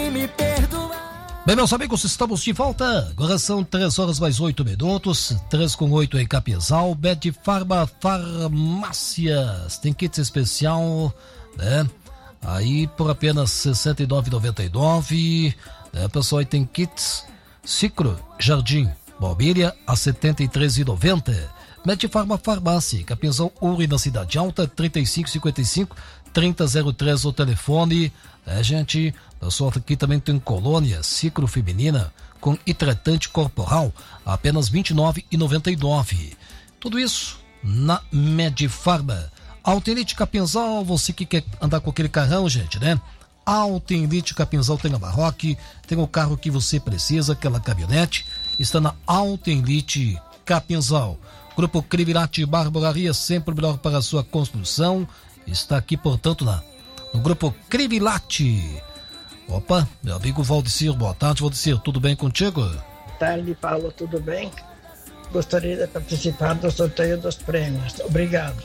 me perdoar. Bem, meus amigos, estamos de volta. Agora são 3h mais 8 minutos, 3h com 8 em Capinzal. Medifarma Farmácias. Tem kits especial, né? Aí por apenas R$ 69,99. Pessoal, aí tem kits Cicro Jardim Mobília a R$ 73,90. Medifarma Farmácia, Capinzal Ouro e na Cidade Alta, 3555-3003 o telefone. Gente, pessoal, aqui também tem colônia Cicro Feminina com hidratante corporal a apenas R$ 29,99. Tudo isso na Medifarma. Altenite Capinzal, você que quer andar com aquele carrão, gente, né? Altenite Capinzal tem a Amarok, tem o carro que você precisa, aquela caminhonete, está na Altenite Capinzal. Grupo Crivillati Barbolaria, sempre o melhor para a sua construção, está aqui, portanto, no Grupo Crivillati. Opa, meu amigo Valdecir, boa tarde, Valdecir, tudo bem contigo? Boa tarde, Paulo, tudo bem? Gostaria de participar do sorteio dos prêmios, obrigado.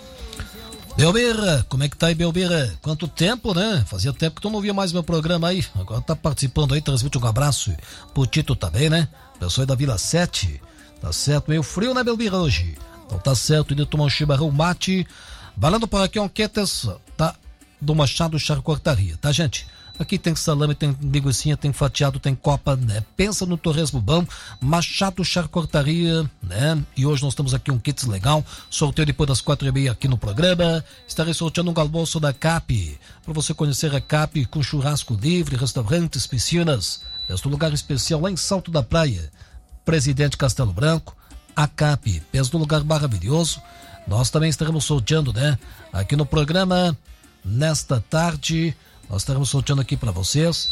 Belmira, como é que tá aí, Belmira? Quanto tempo, né? Fazia tempo que tu não via mais meu programa aí, agora tá participando aí, transmite um abraço pro Tito também, né? Pessoal aí da Vila 7, tá certo, meio frio, né, Belmira, hoje? Então tá certo, indo tomar um chimarrão mate, balando por aqui enquetes, tá? Do Machado Charcutaria, tá, gente? Aqui tem salame, tem linguicinha, tem fatiado, tem copa, né? Pensa no torresmo bom, Machado Charcutaria, né? E hoje nós temos aqui um kit legal, sorteio depois das 4h30 aqui no programa. Estarei sorteando um almoço da CAP, para você conhecer a CAP com churrasco livre, restaurantes, piscinas. Este lugar especial lá em Salto da Praia, Presidente Castelo Branco, a CAP, pensa num lugar maravilhoso. Nós também estaremos sorteando, né? Aqui no programa, nesta tarde, nós estaremos sorteando aqui para vocês.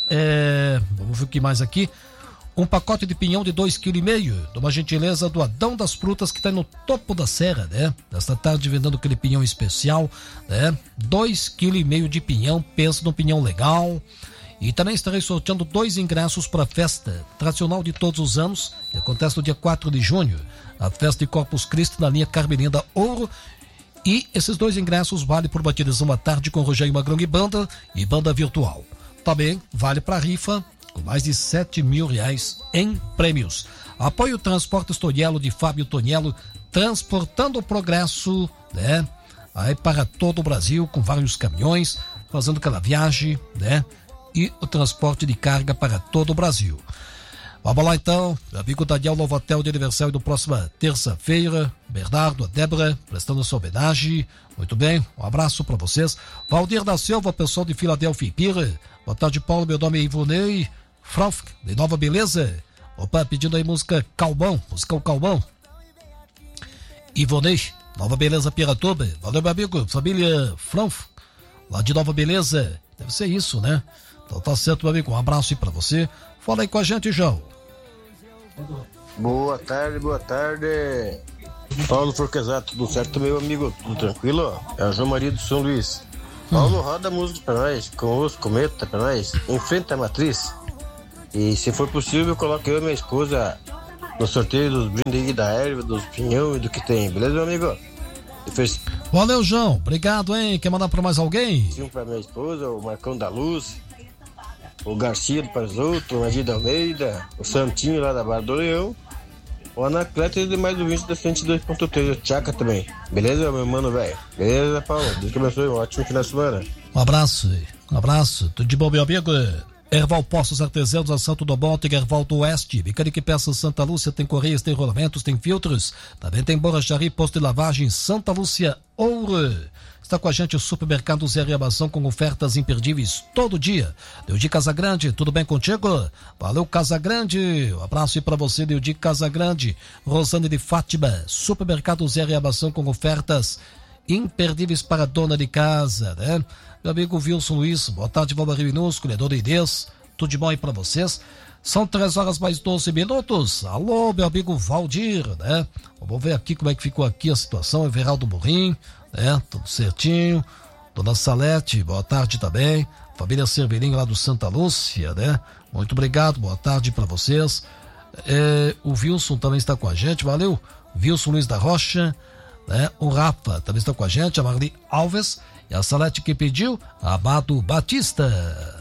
Vamos ver o que mais aqui. Um pacote de pinhão de 2,5 kg, de uma gentileza do Adão das Frutas, que está no topo da serra, né? Nesta tarde vendendo aquele pinhão especial, né? 2,5 kg de pinhão, pensa num pinhão legal. E também estarei sorteando 2 ingressos para a festa tradicional de todos os anos, que acontece no dia 4 de junho, a festa de Corpus Christi na linha Carmelinda Ouro. E esses 2 ingressos valem por batização à tarde com Rogério Magrão e banda virtual. Também vale para rifa com mais de R$7 mil em prêmios. Apoio o Transportes Toniello de Fábio Toniello, transportando o progresso, né? Aí para todo o Brasil, com vários caminhões, fazendo aquela viagem, né? E o transporte de carga para todo o Brasil. Vamos lá então, meu amigo Daniel Novotel de aniversário do próxima terça-feira, Bernardo, a Débora, prestando sua homenagem. Muito bem, um abraço para vocês. Valdir da Silva, pessoal de Filadélfia e Pira. Boa tarde, Paulo, meu nome é Ivonei Frauf, de Nova Beleza. Opa, pedindo aí música Calmão, música Calmão. Ivonei, Nova Beleza, Piratuba. Valeu, meu amigo, família Frauf, lá de Nova Beleza. Deve ser isso, né? Então tá certo, meu amigo, um abraço aí pra você. Fala aí com a gente, João. Boa tarde. Paulo Forquesato, tudo certo, meu amigo? Tudo tranquilo? É o João Maria do São Luís. Paulo, roda a música pra nós, com os cometa pra nós, em frente à matriz. E se for possível, coloque eu e minha esposa no sorteio dos brindes aí da erva, dos pinhão e do que tem, beleza, meu amigo? Valeu, João, obrigado, hein? Quer mandar pra mais alguém? Sim, pra minha esposa, o Marcão da Luz, o Garcia do Pazoto, o Agir da Almeida, o Santinho lá da Barra do Leão, o Anacleto e demais ouvintes da 102.3, o Tchaca também. Beleza, meu mano, velho? Beleza, Paulo? Deus que abençoe, um ótimo final de semana. Um abraço, tudo de bom, meu amigo? Erval Postos Artesanos a Santo do Bom, tem Erval do Oeste, Mecânica e Peças Santa Lúcia, tem correias, tem rolamentos, tem filtros, também tem borracharia e posto de lavagem Santa Lúcia Ouro. Está com a gente o Supermercado Zé Riabação com ofertas imperdíveis todo dia. Deudi Casagrande, tudo bem contigo? Valeu, Casagrande. Um abraço aí pra você, Deudi Casagrande. Rosane de Fátima, Supermercado Zé Riabação com ofertas imperdíveis para a dona de casa, né? Meu amigo Wilson Luiz, boa tarde, Valmar Minúsculo, Dona Inês, tudo de bom aí pra vocês? São 3h mais 12 minutos. Alô, meu amigo Valdir, né? Vamos ver aqui como é que ficou aqui a situação. Everaldo Morrim, né? Tudo certinho. Dona Salete, boa tarde também. Família Cervelinho lá do Santa Lúcia, né? Muito obrigado, boa tarde pra vocês. O Wilson também está com a gente, valeu. Wilson Luiz da Rocha, né? O Rafa também está com a gente, a Marli Alves e a Salete que pediu, Amado Batista.